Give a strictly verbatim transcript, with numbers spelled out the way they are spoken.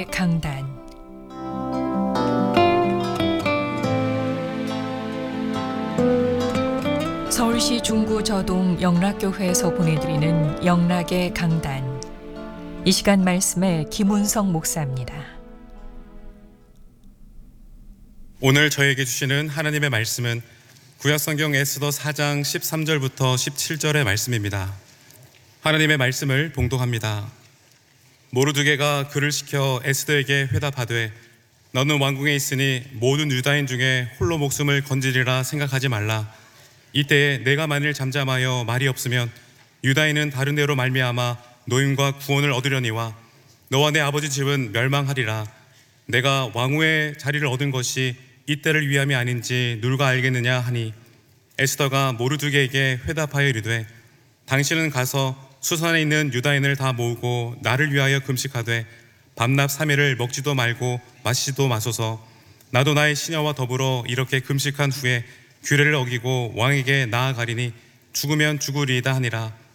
강단. 서울시 중구 저동 영락교회에서 보내드리는 영락의 강단. 이 시간 말씀에 김운성 목사입니다. 오늘 저에게 주시는 하나님의 말씀은 구약성경 에스더 사 장 십삼 절부터 십칠 절의 말씀입니다. 하나님의 말씀을 봉독합니다. 모르드게가 그를 시켜 에스더에게 회답하되 너는 왕궁에 있으니 모든 유다인 중에 홀로 목숨을 건지리라 생각하지 말라. 이때에 내가 만일 잠잠하여 말이 없으면 유다인은 다른 데로 말미암아 노임과 구원을 얻으려니와 너와 내 아버지 집은 멸망하리라. 내가 왕후의 자리를 얻은 것이 이때를 위함이 아닌지 누가 알겠느냐 하니 에스더가 모르드게에게 회답하여 이르되 당신은 가서 수산에 있는 유다인을 다 모으고 나를 위하여 금식하되 밤낮 삼 일을 먹지도 말고 마시지도 마소서. 나도 나의 시녀와 더불어 이렇게 금식한 후에 규례를 어기고 왕에게 나아가리니 죽으면 죽으리이다 하니라.